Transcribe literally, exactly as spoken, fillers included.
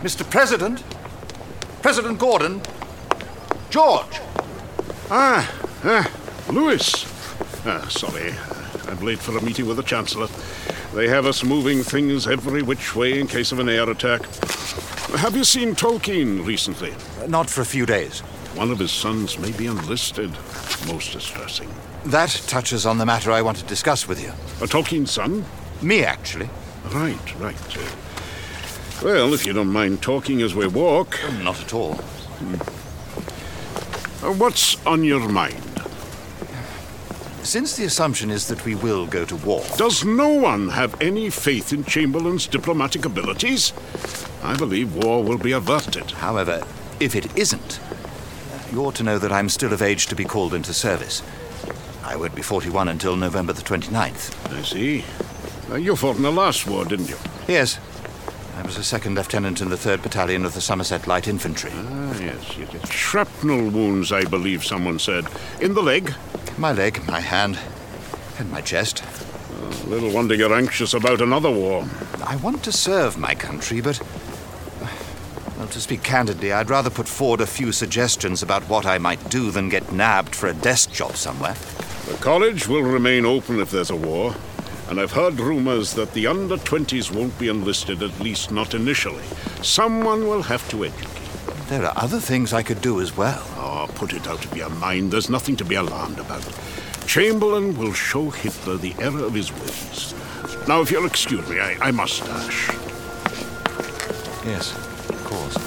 Mister President? President Gordon? George! Ah, ah, Lewis. Ah, sorry, I'm late for a meeting with the Chancellor. They have us moving things every which way in case of an air attack. Have you seen Tolkien recently? Uh, not for a few days. One of his sons may be enlisted. Most distressing. That touches on the matter I want to discuss with you. A Tolkien son? Me, actually. Right, right. Uh, well, if you don't mind talking as we walk. Not at all. Uh, what's on your mind? Since the assumption is that we will go to war... Does no one have any faith in Chamberlain's diplomatic abilities? I believe war will be averted. However, if it isn't, you ought to know that I'm still of age to be called into service. I won't be forty-one until November the twenty-ninth. I see. Uh, you fought in the last war, didn't you? Yes. I was a second lieutenant in the third Battalion of the Somerset Light Infantry. Ah, yes, yes, yes. Shrapnel wounds, I believe someone said. In the leg? My leg, my hand, and my chest. Uh, little wonder you're anxious about another war. I want to serve my country, but... Well, to speak candidly, I'd rather put forward a few suggestions about what I might do than get nabbed for a desk job somewhere. The college will remain open if there's a war. And I've heard rumors that the under twenties won't be enlisted, at least not initially. Someone will have to educate. There are other things I could do as well. Oh, put it out of your mind. There's nothing to be alarmed about. Chamberlain will show Hitler the error of his ways. Now, if you'll excuse me, I, I must dash. Yes.